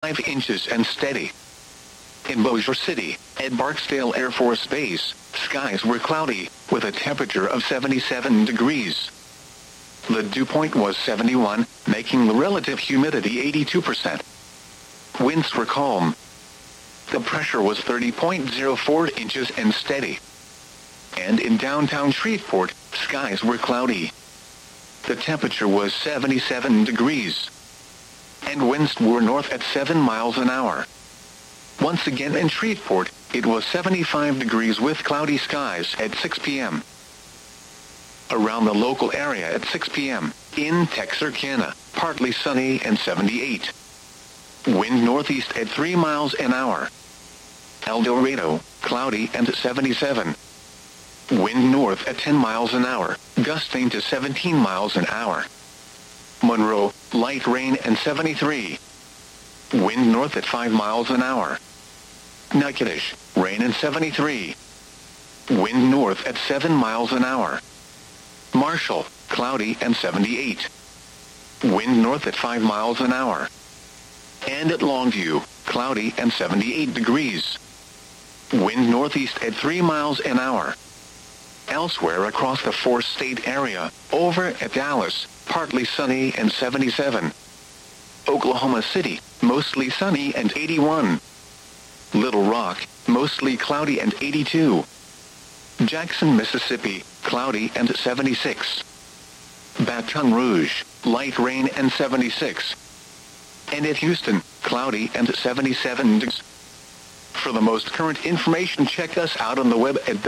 inches and steady. In Bossier City, at Barksdale Air Force Base, skies were cloudy, with a temperature of 77 degrees. The dew point was 71, making the relative humidity 82%. Winds were calm. The pressure was 30.04 inches and steady. And in downtown Shreveport, skies were cloudy. The temperature was 77 degrees. And winds were north at 7 miles an hour. Once again in Shreveport, it was 75 degrees with cloudy skies at 6 p.m. Around the local area at 6 p.m., in Texarkana, partly sunny and 78. Wind northeast at 3 miles an hour. El Dorado, cloudy and 77. Wind north at 10 miles an hour, gusting to 17 miles an hour. Monroe, light rain and 73. Wind north at 5 miles an hour. Natchitoches, rain and 73. Wind north at 7 miles an hour. Marshall, cloudy and 78. Wind north at 5 miles an hour. And at Longview, cloudy and 78 degrees. Wind northeast at 3 miles an hour. Elsewhere across the four-state area, over at Dallas, partly sunny and 77. Oklahoma City, mostly sunny and 81. Little Rock, mostly cloudy and 82. Jackson, Mississippi, cloudy and 76. Baton Rouge, light rain and 76. And at Houston, cloudy and 77 degrees. For the most current information, check us out on the web at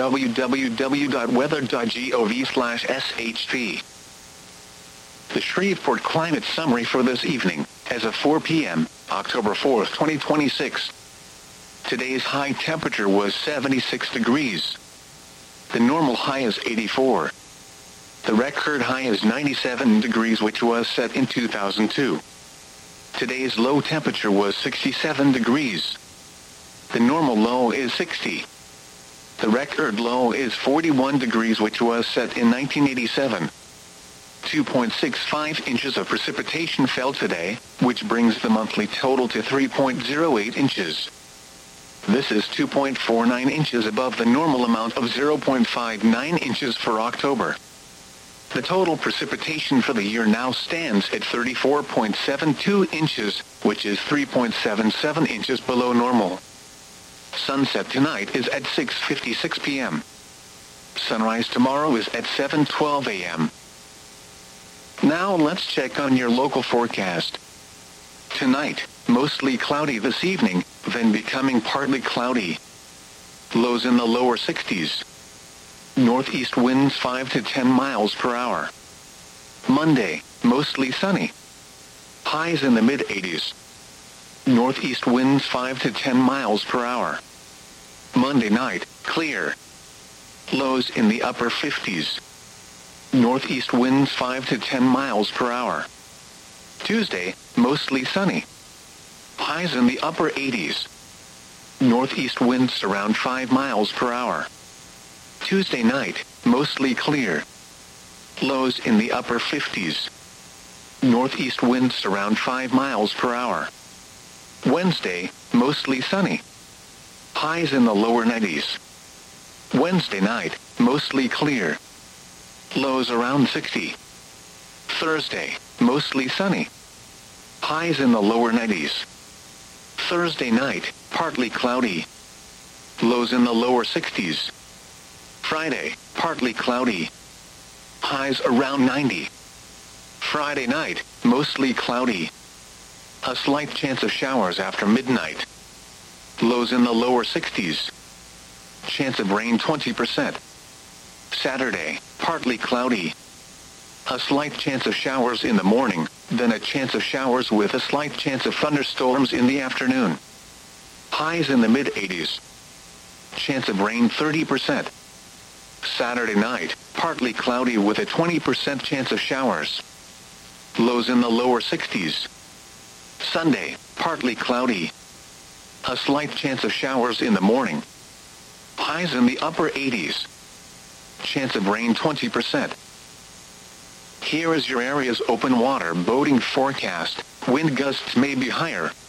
www.weather.gov/shp. The Shreveport Climate Summary for this evening, as of 4 p.m., October 4th, 2026. Today's high temperature was 76 degrees. The normal high is 84. The record high is 97 degrees, which was set in 2002. Today's low temperature was 67 degrees. The normal low is 60. The record low is 41 degrees, which was set in 1987. 2.65 inches of precipitation fell today, which brings the monthly total to 3.08 inches. This is 2.49 inches above the normal amount of 0.59 inches for October. The total precipitation for the year now stands at 34.72 inches, which is 3.77 inches below normal. Sunset tonight is at 6:56 p.m. Sunrise tomorrow is at 7:12 a.m. Now let's check on your local forecast. Tonight, mostly cloudy this evening, then becoming partly cloudy. Lows in the lower 60s. Northeast winds 5 to 10 miles per hour. Monday, mostly sunny. Highs in the mid-80s. Northeast winds 5 to 10 miles per hour. Monday night, clear. Lows in the upper 50s. Northeast winds 5 to 10 miles per hour. Tuesday, mostly sunny. Highs in the upper 80s. Northeast winds around 5 miles per hour. Tuesday night, mostly clear. Lows in the upper 50s. Northeast winds around 5 miles per hour. Wednesday, mostly sunny. Highs in the lower 90s. Wednesday night, mostly clear. Lows around 60. Thursday, mostly sunny. Highs in the lower 90s. Thursday night, partly cloudy. Lows in the lower 60s. Friday, partly cloudy. Highs around 90. Friday night, mostly cloudy. A slight chance of showers after midnight. Lows in the lower 60s. Chance of rain 20%. Saturday, partly cloudy. A slight chance of showers in the morning, then a chance of showers with a slight chance of thunderstorms in the afternoon. Highs in the mid-80s. Chance of rain 30%. Saturday night, partly cloudy with a 20% chance of showers. Lows in the lower 60s. Sunday, partly cloudy. A slight chance of showers in the morning. Highs in the upper 80s. Chance of rain 20%. Here is your area's open water boating forecast. Wind gusts may be higher,